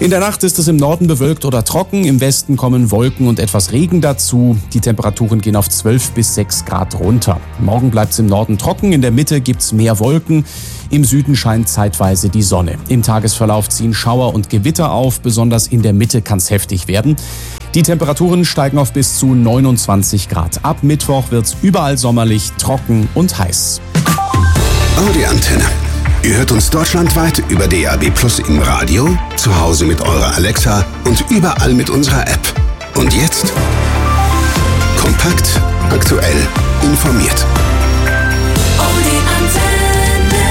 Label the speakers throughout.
Speaker 1: In der Nacht ist es im Norden bewölkt oder trocken, im Westen kommen Wolken und etwas Regen dazu. Die Temperaturen gehen auf 12 bis 6 Grad runter. Morgen bleibt es im Norden trocken, in der Mitte gibt's mehr Wolken. Im Süden scheint zeitweise die Sonne. Im Tagesverlauf ziehen Schauer und Gewitter auf, besonders in der Mitte kann's heftig werden. Die Temperaturen steigen auf bis zu 29 Grad. Ab Mittwoch wird's überall sommerlich, trocken und heiß.
Speaker 2: Audi Antenne. Ihr hört uns deutschlandweit über DAB+ im Radio, zu Hause mit eurer Alexa und überall mit unserer App. Und jetzt kompakt, aktuell, informiert.
Speaker 3: Audi Antenne.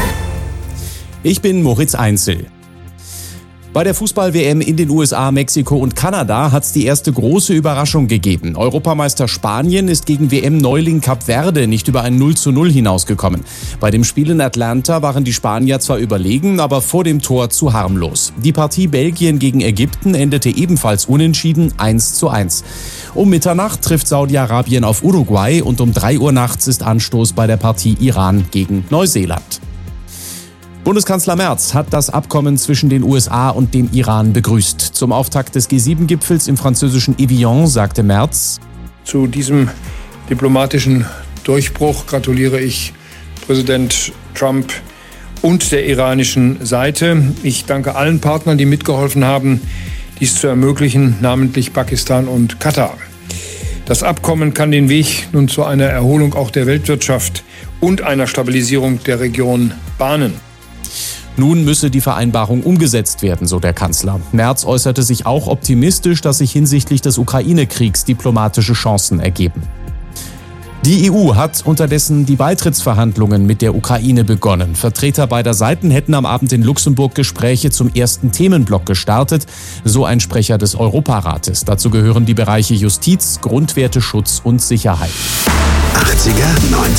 Speaker 1: Ich bin Moritz Einzel. Bei der Fußball-WM in den USA, Mexiko und Kanada hat es die erste große Überraschung gegeben. Europameister Spanien ist gegen WM-Neuling Kap Verde nicht über ein 0:0 hinausgekommen. Bei dem Spiel in Atlanta waren die Spanier zwar überlegen, aber vor dem Tor zu harmlos. Die Partie Belgien gegen Ägypten endete ebenfalls unentschieden 1:1. Um Mitternacht trifft Saudi-Arabien auf Uruguay und um 3 Uhr nachts ist Anstoß bei der Partie Iran gegen Neuseeland. Bundeskanzler Merz hat das Abkommen zwischen den USA und dem Iran begrüßt. Zum Auftakt des G7-Gipfels im französischen Evian sagte Merz:
Speaker 4: Zu diesem diplomatischen Durchbruch gratuliere ich Präsident Trump und der iranischen Seite. Ich danke allen Partnern, die mitgeholfen haben, dies zu ermöglichen, namentlich Pakistan und Katar. Das Abkommen kann den Weg nun zu einer Erholung auch der Weltwirtschaft und einer Stabilisierung der Region bahnen.
Speaker 1: Nun müsse die Vereinbarung umgesetzt werden, so der Kanzler. Merz äußerte sich auch optimistisch, dass sich hinsichtlich des Ukraine-Kriegs diplomatische Chancen ergeben. Die EU hat unterdessen die Beitrittsverhandlungen mit der Ukraine begonnen. Vertreter beider Seiten hätten am Abend in Luxemburg Gespräche zum ersten Themenblock gestartet, so ein Sprecher des Europarates. Dazu gehören die Bereiche Justiz, Grundwerteschutz und Sicherheit.
Speaker 2: 80er, 90er.